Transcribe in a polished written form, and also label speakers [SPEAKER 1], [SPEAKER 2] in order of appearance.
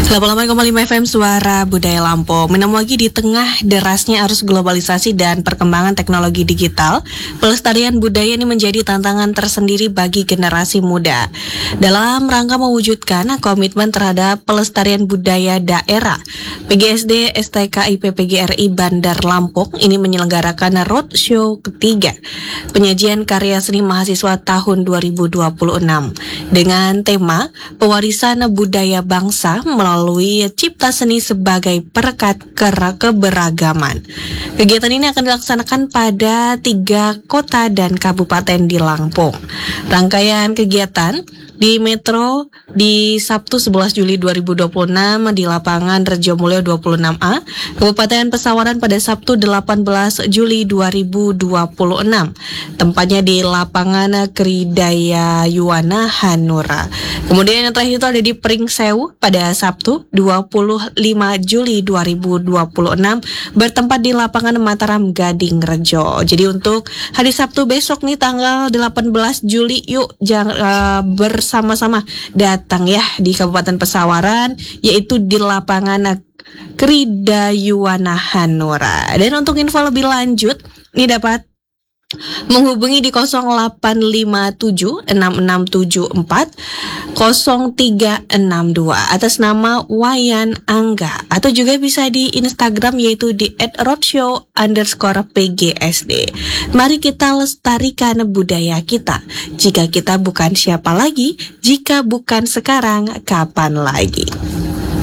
[SPEAKER 1] 88,5 FM Suara Budaya Lampung. Menemukan lagi di tengah derasnya arus globalisasi dan perkembangan teknologi digital, pelestarian budaya ini menjadi tantangan tersendiri bagi generasi muda. Dalam rangka mewujudkan komitmen terhadap pelestarian budaya daerah, PGSD STK IPPGRI Bandar Lampung ini menyelenggarakan roadshow ketiga penyajian karya seni mahasiswa tahun 2026 dengan tema pewarisan budaya bangsa melalui cipta seni sebagai perekat keberagaman. Kegiatan ini akan dilaksanakan pada 3 kota dan kabupaten di Lampung. Rangkaian kegiatan di Metro di Sabtu 11 Juli 2026 di lapangan Rejomulyo 26A, Kabupaten Pesawaran pada Sabtu 18 Juli 2026. Tempatnya di lapangan Kridaya Yuwana Hanura. Kemudian yang terakhir itu ada di Pringsewu pada Sabtu 25 Juli 2026 bertempat di lapangan Mataram Gading Rejo. Jadi untuk hari Sabtu besok nih tanggal 18 Juli yuk bersama-sama datang ya di Kabupaten Pesawaran, yaitu di lapangan Kridayuwana Hanura. Dan untuk info lebih lanjut ini dapat menghubungi di 0857 6674 0362 atas nama Wayan Angga, atau juga bisa di Instagram yaitu di @roadshow_PGSD. Mari kita lestarikan budaya kita. Jika kita bukan siapa lagi, jika bukan sekarang, kapan lagi?